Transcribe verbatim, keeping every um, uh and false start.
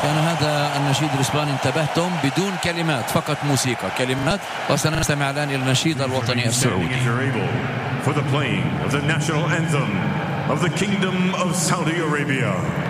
كان هذا النشيد الإسباني، انتبهتم، بدون كلمات، فقط موسيقى كلمات. وسنستمع الآن إلى النشيد الوطني السعودي. For the playing of the national anthem of the Kingdom of Saudi Arabia.